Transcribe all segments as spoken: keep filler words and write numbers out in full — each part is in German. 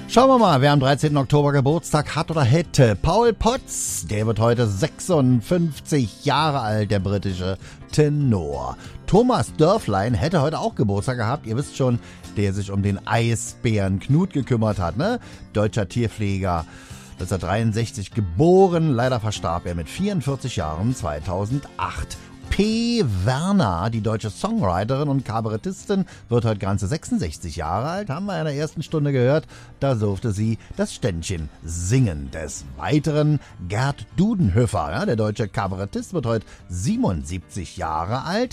Schauen wir mal, wer am dreizehnten Oktober Geburtstag hat oder hätte. Paul Potts, der wird heute sechsundfünfzig Jahre alt, der britische Tenor. Thomas Dörflein hätte heute auch Geburtstag gehabt. Ihr wisst schon, der sich um den Eisbären Knut gekümmert hat, ne? Deutscher Tierpfleger, neunzehnhundertdreiundsechzig geboren. Leider verstarb er mit vierundvierzig Jahren zweitausendacht. P. Werner, die deutsche Songwriterin und Kabarettistin, wird heute ganze sechsundsechzig Jahre alt, haben wir in der ersten Stunde gehört. Da durfte sie das Ständchen singen. Des Weiteren Gerd Dudenhöfer, ja, der deutsche Kabarettist, wird heute siebenundsiebzig Jahre alt.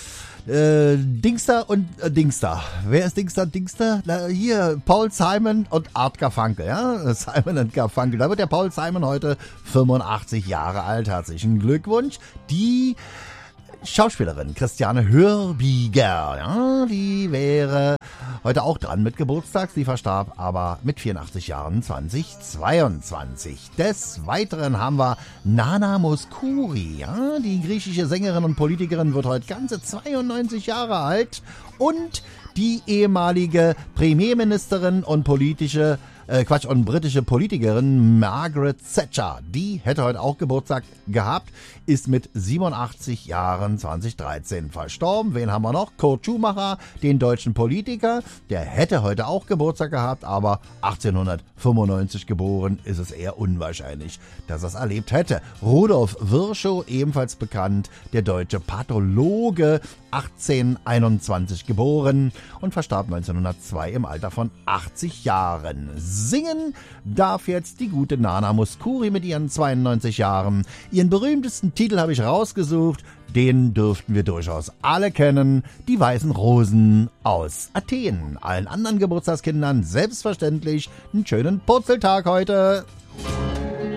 Äh, Dingster und äh, Dingster. Wer ist Dingster und Dingster? Na, hier, Paul Simon und Art Garfunkel, ja? Simon und Garfunkel. Da wird der Paul Simon heute fünfundachtzig Jahre alt. Herzlichen Glückwunsch. Die Schauspielerin Christiane Hörbiger, ja, die wäre heute auch dran mit Geburtstag. Sie verstarb aber mit vierundachtzig Jahren zweitausendzweiundzwanzig. Des Weiteren haben wir Nana Mouskouri, ja, die griechische Sängerin und Politikerin, wird heute ganze zweiundneunzig Jahre alt. Und die ehemalige Premierministerin und politische Äh, Quatsch, und britische Politikerin Margaret Thatcher, die hätte heute auch Geburtstag gehabt, ist mit siebenundachtzig Jahren zweitausenddreizehn verstorben. Wen haben wir noch? Kurt Schumacher, den deutschen Politiker, der hätte heute auch Geburtstag gehabt, aber achtzehnhundertfünfundneunzig geboren, ist es eher unwahrscheinlich, dass er es erlebt hätte. Rudolf Virchow, ebenfalls bekannt, der deutsche Pathologe, achtzehnhunderteinundzwanzig geboren und verstarb neunzehnhundertzwei im Alter von achtzig Jahren. Singen darf jetzt die gute Nana Mouskouri mit ihren zweiundneunzig Jahren. Ihren berühmtesten Titel habe ich rausgesucht, den dürften wir durchaus alle kennen, die Weißen Rosen aus Athen. Allen anderen Geburtstagskindern selbstverständlich einen schönen Purzeltag heute.